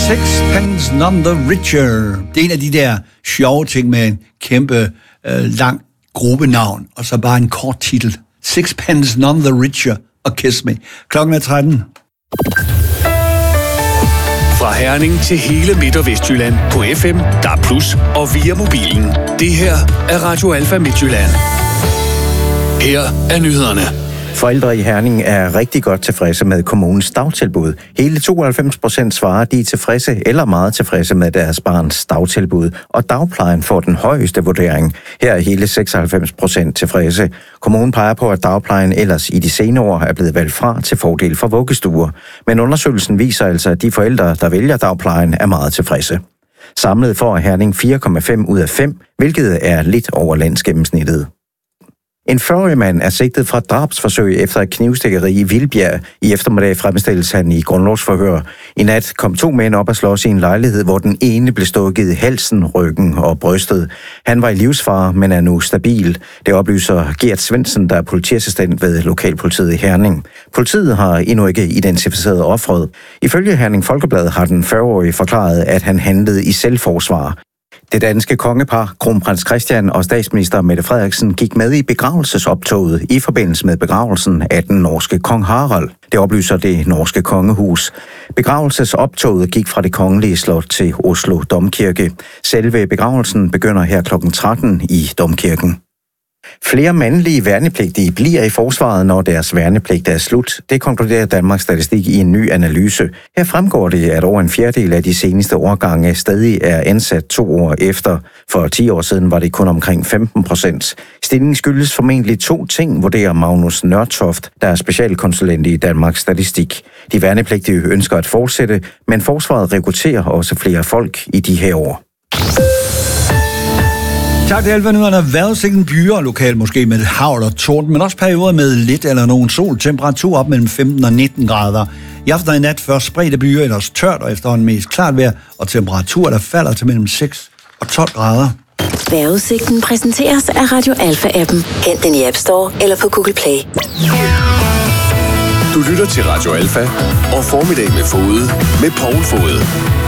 Sixpence None the Richer. Det er en af de der sjove ting med en kæmpe lang gruppenavn, og så bare en kort titel. Sixpence None the Richer og Kiss Me. Klokken er 13. Fra Herning til hele Midt- og Vestjylland på FM, DAB+, og via mobilen. Det her er Radio Alfa Midtjylland. Her er nyhederne. Forældre i Herning er rigtig godt tilfredse med kommunens dagtilbud. Hele 92% svarer, de er tilfredse eller meget tilfredse med deres barns dagtilbud, og dagplejen får den højeste vurdering. Her er hele 96% tilfredse. Kommunen peger på, at dagplejen ellers i de senere år er blevet valgt fra til fordel for vuggestuer. Men undersøgelsen viser altså, at de forældre, der vælger dagplejen, er meget tilfredse. Samlet får Herning 4,5 ud af 5, hvilket er lidt over landsgennemsnittet. En 40-årig mand er sigtet fra drabsforsøg efter et knivstikkeri i Vildbjerg. I eftermiddag fremstilles han i grundlovsforhør. I nat kom 2 mænd op og slås i en lejlighed, hvor den ene blev stukket i halsen, ryggen og brystet. Han var i livsfare, men er nu stabil. Det oplyser Gert Svendsen, der er politiassistent ved Lokalpolitiet i Herning. Politiet har endnu ikke identificeret offeret. Ifølge Herning Folkeblad har den 40-årige forklaret, at han handlede i selvforsvar. Det danske kongepar, kronprins Christian og statsminister Mette Frederiksen, gik med i begravelsesoptoget i forbindelse med begravelsen af den norske kong Harald. Det oplyser det norske kongehus. Begravelsesoptoget gik fra det kongelige slot til Oslo Domkirke. Selve begravelsen begynder her kl. 13 i Domkirken. Flere mandlige værnepligtige bliver i forsvaret, når deres værnepligt er slut. Det konkluderer Danmarks Statistik i en ny analyse. Her fremgår det, at over en fjerdedel af de seneste årgange stadig er ansat 2 år efter. For 10 år siden var det kun omkring 15%. Stigningen skyldes formentlig 2 ting, vurderer Magnus Nørtoft, der er specialkonsulent i Danmarks Statistik. De værnepligtige ønsker at fortsætte, men forsvaret rekrutterer også flere folk i de her år. Tak til Alfa-nyhederne. Vejrudsigten byer lokalt måske med hagl og torden, men også perioder med lidt eller nogen sol. Temperatur op mellem 15 og 19 grader. I aften og i nat først spredte byer, ellers tørt og efterhånden mest klart vejr, og temperaturer, der falder til mellem 6 og 12 grader. Vejrudsigten præsenteres af Radio Alfa-appen. Hent den i App Store eller på Google Play. Du lytter til Radio Alfa og Formiddag med Fode med Poul Fode.